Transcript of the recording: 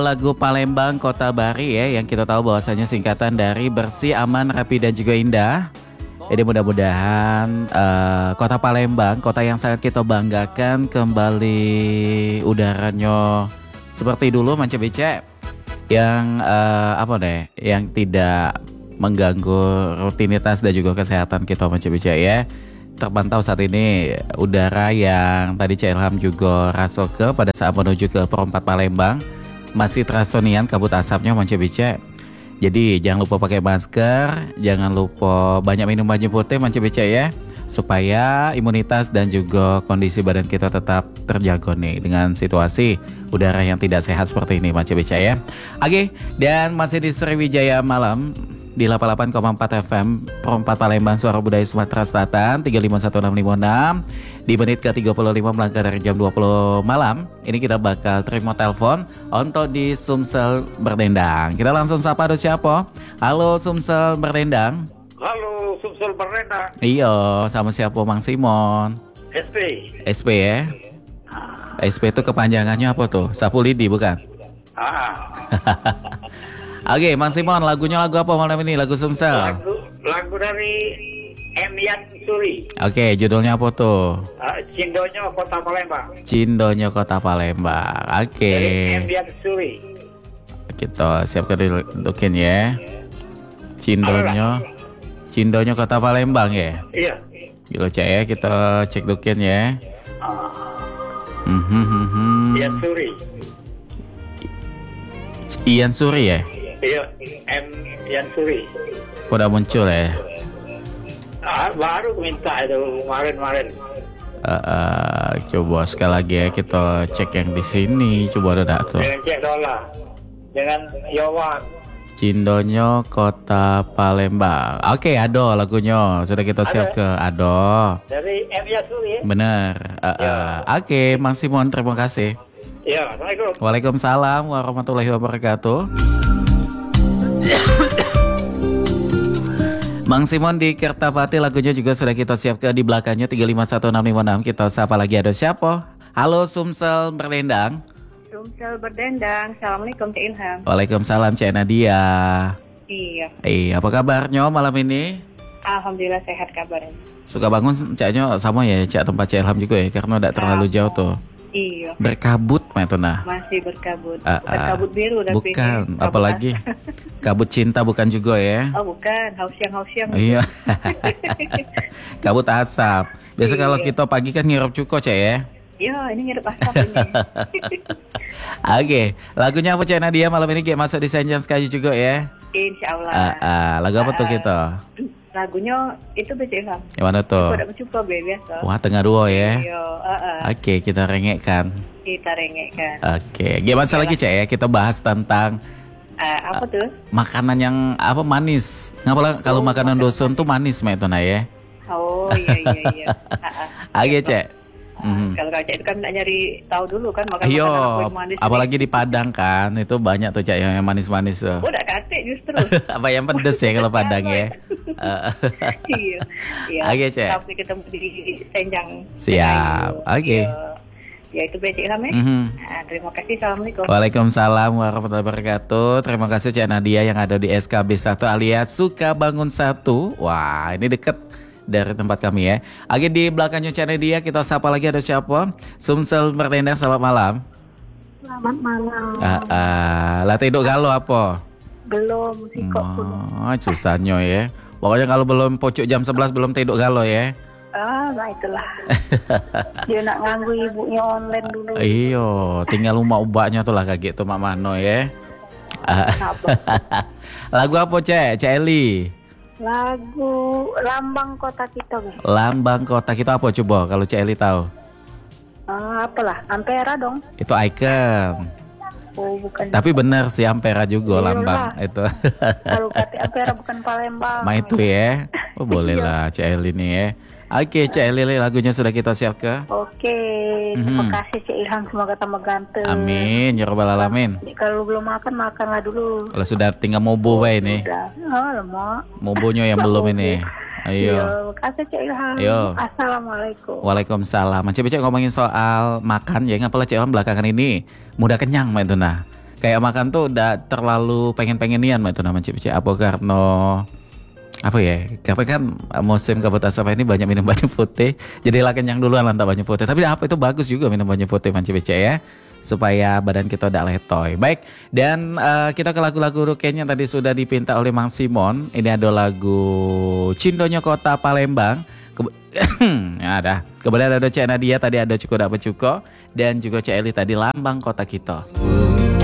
Lagu Palembang Kota Bari ya, yang kita tahu bahwasanya singkatan dari bersih, aman, rapi dan juga indah. Jadi mudah-mudahan Kota Palembang, kota yang sangat kita banggakan, kembali udaranya seperti dulu Manca Becek, yang yang tidak mengganggu rutinitas dan juga kesehatan kita Manca Becek ya. Terpantau saat ini udara yang tadi Cak Ilham juga rasoke pada saat menuju ke Perempat Palembang, masih terasa nian kabut asapnya Manca Becek. Jadi jangan lupa pakai masker, jangan lupa banyak minum banyak putih Manca Becek ya, supaya imunitas dan juga kondisi badan kita tetap terjaga nih dengan situasi udara yang tidak sehat seperti ini Manca Becek ya. Oke, dan masih di Sriwijaya Malam di 88,4 FM Perempat Palembang, Suara Budaya Sumatera Selatan, 351656 di menit ke-35 melangkah dari jam 20 malam. Ini kita bakal terima telepon untuk di Sumsel Berdendang. Kita langsung sapa, ada siapa? Halo Sumsel Berdendang. Halo Sumsel Berdendang. Iya, sama siapa Mang Simon? SP ya? SP itu kepanjangannya apa tuh? Sapu lidi bukan? Oke, Mang Simon, lagunya lagu apa malam ini? Lagu Sumsel? Lagu dari M. Yan Suri. Oke, judulnya apa tuh? Cindonyo Kota Palembang. Cindonyo Kota Palembang. Oke. Dari M. Yan Suri. Kita siapkan dudukin ya. Cindonyo Kota Palembang ya. Iya. Gila cek ya, kita cek dukin ya. Yan Suri. Ian Suri ya? Iya, M. Yan Suri. Udah muncul ya? Baru minta itu kemarin. Coba sekali lagi ya, kita cek yang di sini. Coba ada tuh. Dengan cek dolar. Dengan Yowan. Cindonyo Kota Palembang. Oke, Ado lagunya. Sudah kita siap ke Ado. Dari M. Yan Suri. Bener. Oke, Mang Simon, terima kasih. Ya, Assalamualaikum. Waalaikumsalam warahmatullahi wabarakatuh. Mang Simon di Kertapati, lagunya juga sudah kita siapkan di belakangnya 351656. Kita sapa lagi, ada siapa? Halo Sumsel Berdendang. Sumsel Berdendang. Assalamualaikum Cak Ilham. Waalaikumsalam Cak Nadia. Iya. Apa kabarnya malam ini? Alhamdulillah sehat kabarnya. Suka bangun Caknya sama ya Cak, tempat Cak Ilham juga ya, karena tidak terlalu jauh tuh. Iya. Berkabut itu nah. Masih berkabut. Berkabut biru dan bukan, apalagi kabut cinta bukan juga ya. Oh bukan, hausiang. Iya. Kabut asap. Biasa kalau kita pagi kan ngirup cuko Cek ya. Iya, ini ngirup asap ini. Oke, lagunya apa Cek Nadia malam ini kayak masuk di Senjang sekali juga ya. Insyaallah. Lagu apa tuh kita? Lagunya itu Cak Ilham. Yang mana tuh? Udah mencoba biasa. Wah, tengah dua ya. Iya, Oke, kita rengekkan. Oke, gimana lagi Cek ya? Kita bahas tentang apa tuh? makanan yang apa manis. Ngapa kalau makanan dosun tuh manis itu nah ya? Oh iya. Oke Cek. Kalau Cak itu kan nyari tahu dulu kan makanan manis. Apalagi di Padang kan itu banyak tuh Cak yang manis-manis tuh. Udah kate justru. Apa yang pedes ya kalau Padang ya? Iya. Oke Cek. Sampai ketemu di Senjang. Siap. Oke. Ya itu Cak Ilham ya. Terima kasih. Assalamualaikum. Waalaikumsalam warahmatullahi wabarakatuh. Terima kasih Cak Nadia yang ada di SKB 1 alias Sukabangun 1. Wah, ini deket dari tempat kami ya. Oke, di belakangnya Cak Nadia kita sapa lagi, ada siapa? Sumsel Berdendang, selamat malam. Selamat malam. Lah tidur galau apa? Belum sih kok. Susahnya ya. Pokoknya kalau belum pocok jam 11 belum tidur galau ya. Nah itulah. Dia nak nganggu ibunya online dulu. Iya, tinggal rumah ubahnya tuh lah kaget tuh Mak Mano ya. Lagu apa Cek Eli? Lagu Lambang Kota Kita. Lambang Kota Kita apa coba kalau Cek Eli tahu? Apalah, Ampera dong. Itu Icon. Oh bukan. Tapi benar sih Ampera juga lambang itu. Kalau kata Ampera bukan Palembang. Itu ya. Oh boleh lah Cek Eli nih ya. Oke, Cak Lili, lagunya sudah kita siapkan. Oke, terima kasih Cak Ilham, semoga tambah ganteng. Amin, ya rabbal alamin. Kalau belum makanlah dulu. Kalau sudah tinggal mobo wae nih. Lama. Mobonya yang belum ini. Ayo. Terima kasih Cak Ilham. Yo. Assalamualaikum. Waalaikumsalam. Macam ngomongin soal makan ya, ngapalah Cak Ilham belakangan ini mudah kenyang itu nah. kayak makan tuh udah terlalu pengen-pengenian itu nama Cipice. Apa karena apa ya? Karena kan musim kabut asap ini banyak minum banyu putih. Jadi lah kenyang duluan lantak banyu putih. Tapi apa itu bagus juga minum banyu putih Man Cipice ya. Supaya badan kita udah letoy. Baik, dan kita ke lagu-lagu Ruken yang tadi sudah dipinta oleh Mang Simon. Ini ada lagu Cindonya Kota Palembang. Ya ada. Kemudian ada Cek Nadia tadi ada Cuko Dak Pecuko. Dan juga Cek Eli tadi Lambang Kota Kita.